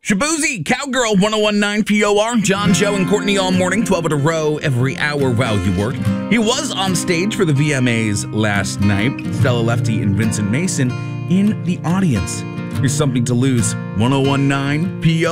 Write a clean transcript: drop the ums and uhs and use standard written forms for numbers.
Shaboozey, Cowgirl, 1019 POR, John, Joe, and Courtney all morning, 12 in a row every hour while you work. He was on stage for the VMAs last night. Stella Lefty and Vincent Mason in the audience. Here's Something to Lose, 1019 POR.